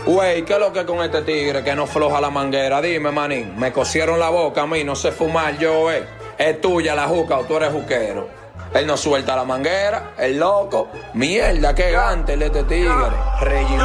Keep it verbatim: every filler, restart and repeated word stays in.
Güey, ¿qué es lo que con este tigre que no floja la manguera? Dime, manín, me cosieron la boca a mí, no sé fumar yo, eh. Es tuya la juca o tú eres juquero. Él no suelta la manguera, el loco. Mierda, qué gante el este tigre. Reggie